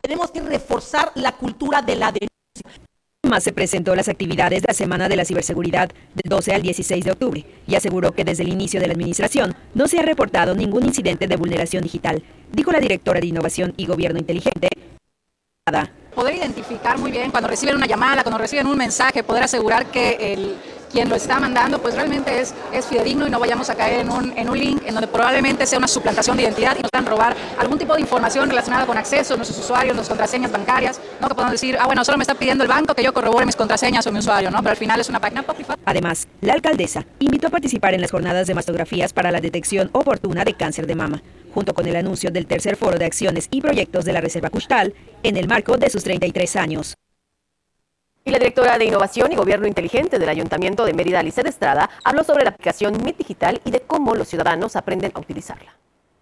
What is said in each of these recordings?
Tenemos que reforzar la cultura de la denuncia. Además, se presentó las actividades de la Semana de la Ciberseguridad del 12 al 16 de octubre y aseguró que desde el inicio de la administración no se ha reportado ningún incidente de vulneración digital, dijo la directora de Innovación y Gobierno Inteligente. Poder identificar muy bien cuando reciben una llamada, cuando reciben un mensaje, poder asegurar que quien lo está mandando pues realmente es fidedigno y no vayamos a caer en un link en donde probablemente sea una suplantación de identidad y nos puedan robar algún tipo de información relacionada con acceso, nuestros usuarios, nuestras contraseñas bancarias, no que podamos decir, bueno, solo me está pidiendo el banco que yo corrobore mis contraseñas o mi usuario, ¿no? Pero al final es una página Popify. Además, la alcaldesa invitó a participar en las jornadas de mastografías para la detección oportuna de cáncer de mama, junto con el anuncio del tercer foro de acciones y proyectos de la Reserva Kushtal en el marco de sus 33 años. Y la directora de Innovación y Gobierno Inteligente del Ayuntamiento de Mérida, Lisset Estrada, habló sobre la aplicación MIT Digital y de cómo los ciudadanos aprenden a utilizarla.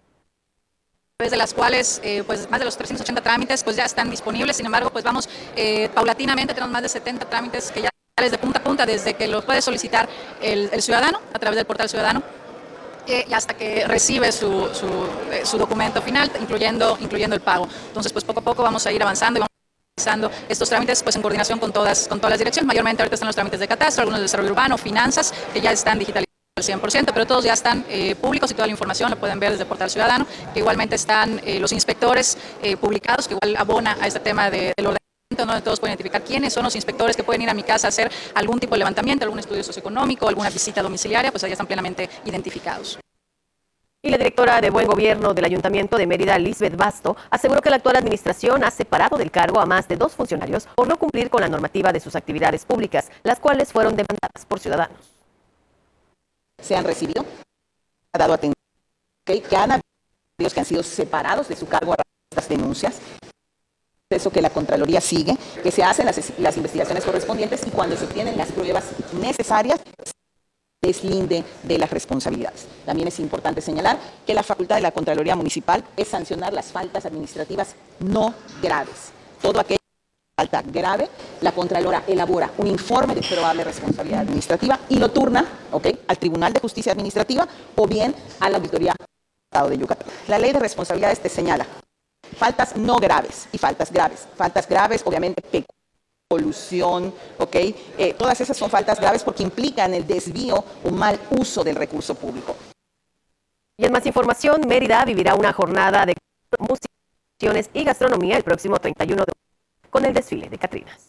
De las cuales pues más de los 380 trámites pues ya están disponibles, sin embargo pues vamos paulatinamente, tenemos más de 70 trámites que ya desde punta a punta, desde que lo puede solicitar el ciudadano a través del portal ciudadano y hasta que recibe su documento final, incluyendo el pago. Entonces pues poco a poco vamos a ir avanzando y vamos realizando estos trámites pues en coordinación con todas las direcciones. Mayormente ahorita están los trámites de catastro, algunos de desarrollo urbano, finanzas, que ya están digitalizados al 100%, pero todos ya están públicos y toda la información la pueden ver desde el portal ciudadano, que igualmente están los inspectores publicados, que igual abona a este tema del ordenamiento, donde todos pueden identificar quiénes son los inspectores que pueden ir a mi casa a hacer algún tipo de levantamiento, algún estudio socioeconómico, alguna visita domiciliaria, pues ya están plenamente identificados. Y la directora de Buen Gobierno del Ayuntamiento de Mérida, Lisbeth Basto, aseguró que la actual administración ha separado del cargo a más de 2 funcionarios por no cumplir con la normativa de sus actividades públicas, las cuales fueron demandadas por ciudadanos. Se han recibido, ha dado atención, que han habido que han sido separados de su cargo a estas denuncias. Eso que la Contraloría sigue, que se hacen las investigaciones correspondientes y cuando se obtienen las pruebas necesarias, deslinde de las responsabilidades. También es importante señalar que la facultad de la Contraloría Municipal es sancionar las faltas administrativas no graves. Todo aquello que es falta grave, la Contralora elabora un informe de probable responsabilidad administrativa y lo turna, al Tribunal de Justicia Administrativa o bien a la Auditoría del Estado de Yucatán. La Ley de Responsabilidades te señala faltas no graves y faltas graves. Faltas graves, obviamente, colusión, todas esas son faltas graves porque implican el desvío o mal uso del recurso público. Y en más información, Mérida vivirá una jornada de música y gastronomía el próximo 31 de octubre con el desfile de Catrinas.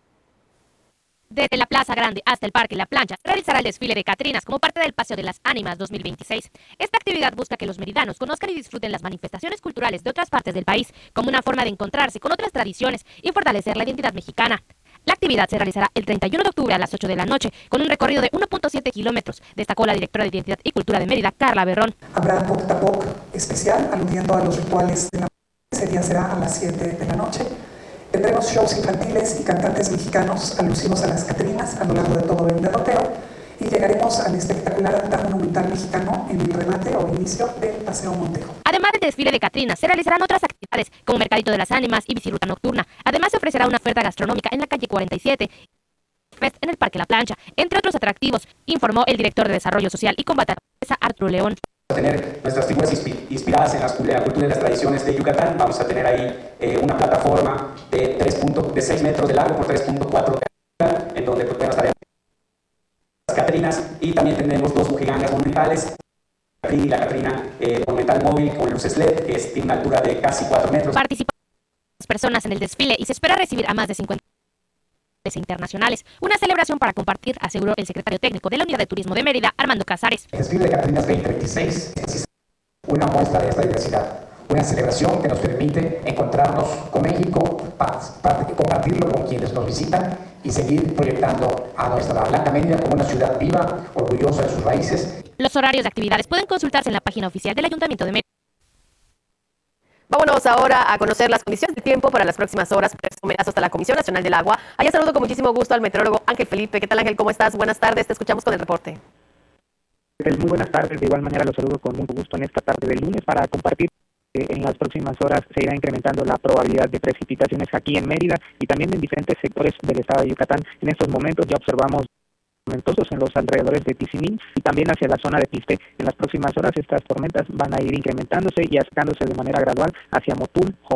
Desde la Plaza Grande hasta el Parque La Plancha se realizará el desfile de Catrinas como parte del Paseo de las Ánimas 2026. Esta actividad busca que los meridanos conozcan y disfruten las manifestaciones culturales de otras partes del país como una forma de encontrarse con otras tradiciones y fortalecer la identidad mexicana. La actividad se realizará el 31 de octubre a las 8 de la noche con un recorrido de 1.7 kilómetros, destacó la directora de Identidad y Cultura de Mérida, Carla Berrón. Habrá Pop Tapop especial aludiendo a los rituales de la muerte. Ese día será a las 7 de la noche. Tendremos shows infantiles y cantantes mexicanos alusivos a las Catrinas a lo largo de todo el derrotero y llegaremos al espectacular altar monumental mexicano en el remate o inicio del Paseo Montejo. Además del desfile de Catrinas, se realizarán otras actividades como Mercadito de las Ánimas y Biciruta Nocturna. Además, se ofrecerá una oferta gastronómica en la calle 47 Fest en el Parque La Plancha, entre otros atractivos, informó el director de Desarrollo Social y Combate a la Pobreza, Arturo León. Vamos a tener nuestras figuras inspiradas en la cultura y las tradiciones de Yucatán. Vamos a tener ahí una plataforma de 6 metros de largo por 3.4 de altura, en donde podemos estar las Catrinas, y también tenemos 2 bujigangas monumentales, la Catrina y la Catrina monumental móvil con luces LED, que tiene una altura de casi 4 metros. Participan personas en el desfile y se espera recibir a más de 50 internacionales. Una celebración para compartir, aseguró el secretario técnico de la Unidad de Turismo de Mérida, Armando Casares. El desfile de Catrinas 2026 es una muestra de esta diversidad, una celebración que nos permite encontrarnos con México, para compartirlo con quienes nos visitan y seguir proyectando a nuestra Blanca Mérida como una ciudad viva, orgullosa de sus raíces. Los horarios de actividades pueden consultarse en la página oficial del Ayuntamiento de Mérida. Vámonos ahora a conocer las condiciones del tiempo para las próximas horas. Hasta la Comisión Nacional del Agua. Allá saludo con muchísimo gusto al meteorólogo Ángel Felipe. ¿Qué tal, Ángel? ¿Cómo estás? Buenas tardes. Te escuchamos con el reporte. Muy buenas tardes. De igual manera los saludo con mucho gusto en esta tarde del lunes para compartir. En las próximas horas se irá incrementando la probabilidad de precipitaciones aquí en Mérida y también en diferentes sectores del estado de Yucatán. En estos momentos ya observamos tormentosos en los alrededores de Tizimín y también hacia la zona de Piste. En las próximas horas estas tormentas van a ir incrementándose y acercándose de manera gradual hacia Motul,